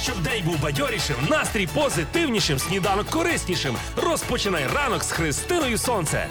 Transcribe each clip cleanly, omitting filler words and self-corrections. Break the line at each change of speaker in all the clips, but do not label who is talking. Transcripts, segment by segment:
Щоб день був бадьорішим, настрій позитивнішим, сніданок кориснішим. Розпочинай ранок з Христиною Сонце.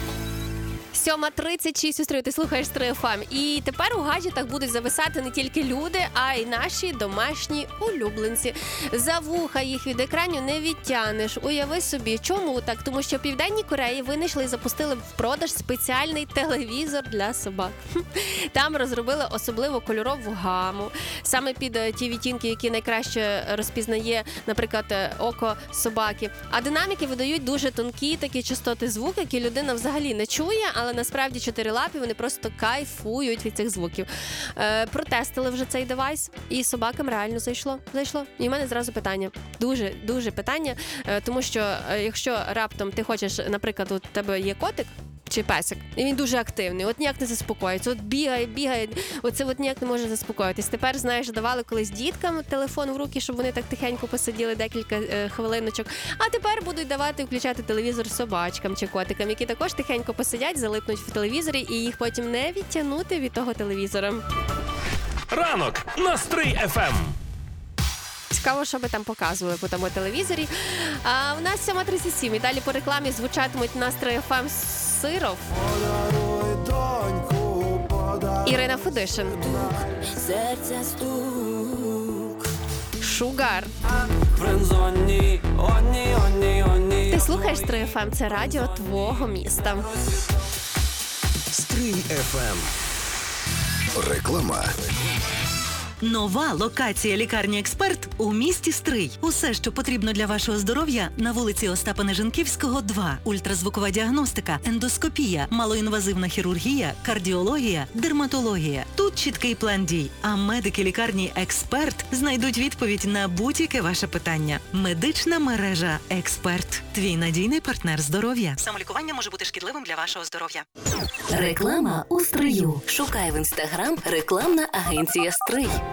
7:36, сестрою, ти слухаєш Стрий ФМ. І тепер у гаджетах будуть зависати не тільки люди, а й наші домашні улюбленці. За вуха їх від екранів не відтянеш. Уяви собі, чому так? Тому що в Південній Кореї винайшли і запустили в продаж спеціальний телевізор для собак. Там розробили особливо кольорову гаму. Саме під ті відтінки, які найкраще розпізнає, наприклад, око собаки. А динаміки видають дуже тонкі такі частоти звуку, які людина взагалі не чує, але насправді чотирилапі, вони просто кайфують від цих звуків. Протестили вже цей девайс, і собакам реально зайшло. І в мене зразу питання. Дуже питання, тому що якщо раптом ти хочеш, наприклад, у тебе є котик, чи песик, і він дуже активний, от ніяк не заспокоїться, от бігає, оце от ніяк не може заспокоїтись. Тепер, знаєш, давали колись діткам телефон в руки, щоб вони так тихенько посиділи декілька хвилиночок, а тепер будуть давати, включати телевізор собачкам чи котикам, які також тихенько посидять, залипнуть в телевізорі, і їх потім не відтягнути від того телевізора.
Ранок на Стрий ФМ.
Цікаво, що би там показували по тому телевізорі. А у нас 7:37, і далі по рекламі звучатимуть на Стрий ФМ Сиров. Ірина Федишин.
Серця стук.
Шугар.
Френдзоні, оні.
Ти слухаєш Стрий ФМ, це радіо твого міста.
Стрий ФМ. Реклама.
Нова локація лікарні «Експерт» у місті Стрий. Усе, що потрібно для вашого здоров'я, на вулиці Остапа Нежанківського, 2. Ультразвукова діагностика, ендоскопія, малоінвазивна хірургія, кардіологія, дерматологія. Тут чіткий план дій. А медики лікарні «Експерт» знайдуть відповідь на будь-яке ваше питання. Медична мережа «Експерт». Твій надійний партнер здоров'я. Самолікування може бути шкідливим для вашого здоров'я.
Реклама у Стрию. Шукай в Інстаграм рекламна агенція «Стрий».